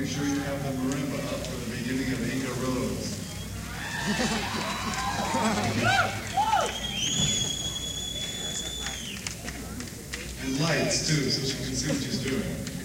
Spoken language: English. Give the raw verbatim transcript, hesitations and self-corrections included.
sure you have the marimba up for the beginning of Inca Rose. And lights, too, so she can see what she's doing.